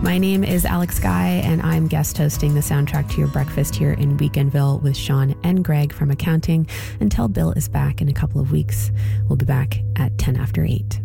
My name is Alex Guy, and I'm guest hosting the soundtrack to your breakfast here in Weekendville with Sean and Greg from accounting until Bill is back in a couple of weeks. We'll be back at 10 after 8.